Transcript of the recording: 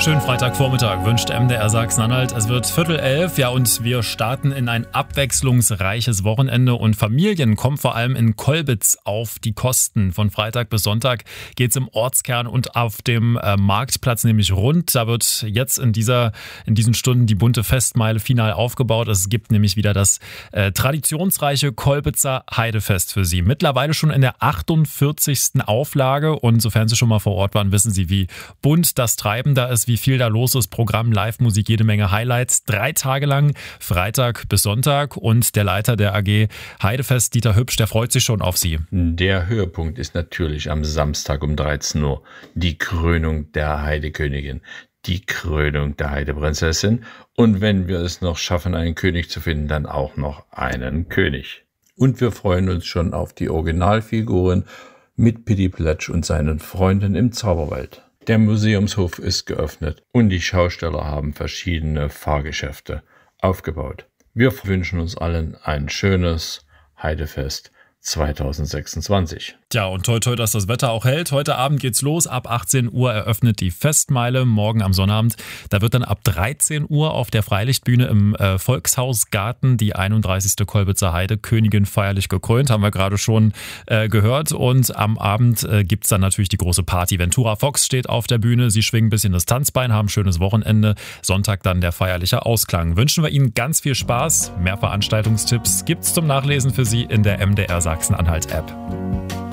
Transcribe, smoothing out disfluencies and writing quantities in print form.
Schönen Freitagvormittag wünscht MDR Sachsen-Anhalt. Es wird 10:15, ja, und wir starten in ein abwechslungsreiches Wochenende und Familien kommen vor allem in Kolbitz auf die Kosten. Von Freitag bis Sonntag geht's im Ortskern und auf dem Marktplatz nämlich rund. Da wird jetzt in diesen Stunden die bunte Festmeile final aufgebaut. Es gibt nämlich wieder das traditionsreiche Kolbitzer Heidefest für Sie. Mittlerweile schon in der 48. Auflage und sofern Sie schon mal vor Ort waren, wissen Sie, wie bunt das Treiben da ist, wie viel da los ist. Programm, Live-Musik, jede Menge Highlights. 3 Tage lang, Freitag bis Sonntag. Und der Leiter der AG Heidefest, Dieter Hübsch, der freut sich schon auf Sie. Der Höhepunkt ist natürlich am Samstag um 13 Uhr. Die Krönung der Heidekönigin. Die Krönung der Heideprinzessin. Und wenn wir es noch schaffen, einen König zu finden, dann auch noch einen König. Und wir freuen uns schon auf die Originalfiguren mit Pitti Pletsch und seinen Freunden im Zauberwald. Der Museumshof ist geöffnet und die Schausteller haben verschiedene Fahrgeschäfte aufgebaut. Wir wünschen uns allen ein schönes Heidefest 2026. Tja, und toi toi, dass das Wetter auch hält. Heute Abend geht's los. Ab 18 Uhr eröffnet die Festmeile. Morgen am Sonnabend, da wird dann ab 13 Uhr auf der Freilichtbühne im Volkshausgarten die 31. Kolbitzer Heidekönigin feierlich gekrönt. Haben wir gerade schon gehört. Und am Abend gibt's dann natürlich die große Party. Ventura Fox steht auf der Bühne. Sie schwingen ein bisschen das Tanzbein, haben ein schönes Wochenende. Sonntag dann der feierliche Ausklang. Wünschen wir Ihnen ganz viel Spaß. Mehr Veranstaltungstipps gibt's zum Nachlesen für Sie in der MDR Sachsen-Anhalt App.